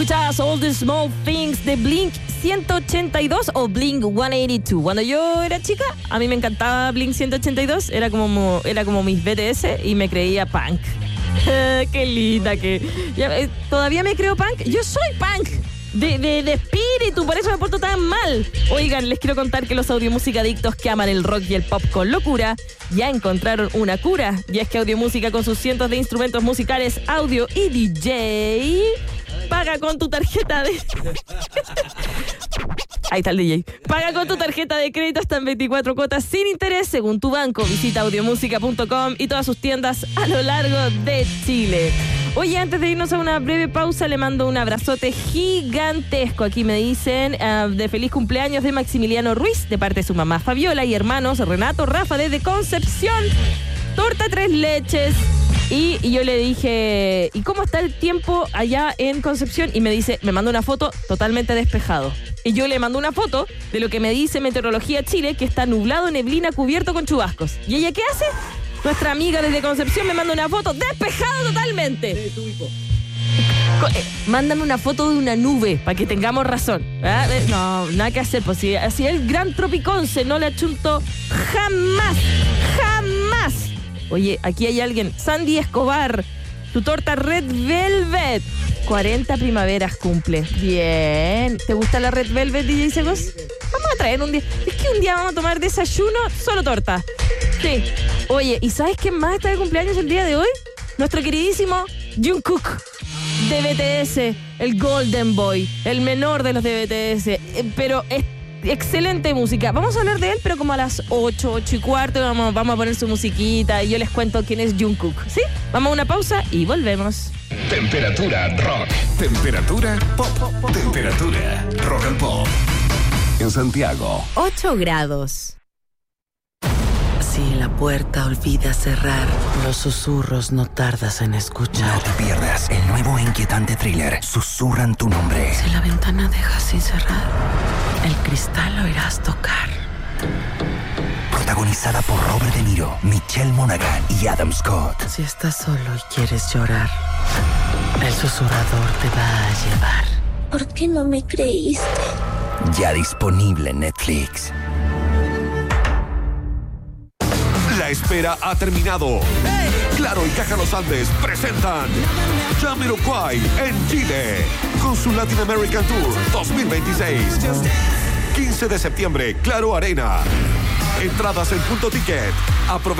Escuchabas All the Small Things de Blink 182 o Blink 182. Cuando yo era chica, a mí me encantaba Blink 182. Era como mis BTS y me creía punk. Qué linda que... todavía me creo punk. Yo soy punk. De espíritu, por eso me porto tan mal. Oigan, les quiero contar que los audiomúsica adictos que aman el rock y el pop con locura ya encontraron una cura. Y es que Audiomúsica, con sus cientos de instrumentos musicales, audio y DJ, paga con tu tarjeta de... Ahí está el DJ. Paga con tu tarjeta de crédito hasta en 24 cuotas sin interés según tu banco. Visita audiomusica.com y todas sus tiendas a lo largo de Chile. Oye, antes de irnos a una breve pausa, le mando un abrazote gigantesco. Aquí me dicen de feliz cumpleaños de Maximiliano Ruiz, de parte de su mamá Fabiola y hermanos Renato, Rafa, desde Concepción. Torta 3 leches. Y yo le dije, ¿y cómo está el tiempo allá en Concepción? Y me dice, me manda una foto totalmente despejado. Y yo le mando una foto de lo que me dice Meteorología Chile, que está nublado, neblina, cubierto con chubascos. ¿Y ella qué hace? Nuestra amiga desde Concepción me manda una foto despejado totalmente. Mándame una foto de una nube para que tengamos razón. No, nada que hacer, pues si así el gran Tropiconce no le achunto jamás. Oye, aquí hay alguien. Sandy Escobar, tu torta Red Velvet. 40 primaveras cumple. Bien. ¿Te gusta la Red Velvet, DJ Segos? Vamos a traer un día. Es que un día vamos a tomar desayuno, solo torta. Sí. Oye, ¿y sabes quién más está de cumpleaños el día de hoy? Nuestro queridísimo Jungkook de BTS, el Golden Boy, el menor de los de BTS. Pero es excelente música. Vamos a hablar de él, pero como a las 8:15 vamos a poner su musiquita y yo les cuento quién es Jungkook. ¿Sí? Vamos a una pausa y volvemos. Temperatura rock. Temperatura pop. Temperatura rock and pop. En Santiago, 8 grados. Si la puerta olvida cerrar, los susurros no tardas en escuchar. No te pierdas el nuevo e inquietante thriller Susurran tu nombre. Si la ventana dejas sin cerrar, el cristal lo irás tocar. Protagonizada por Robert De Niro, Michelle Monaghan y Adam Scott. Si estás solo y quieres llorar, el susurrador te va a llevar. ¿Por qué no me creíste? Ya disponible en Netflix. la espera ha terminado. Claro y Caja Los Andes presentan Jamiroquai en Chile con su Latin American Tour 2026. 15 de septiembre, Claro Arena. Entradas en Punto Ticket. Aprovecha.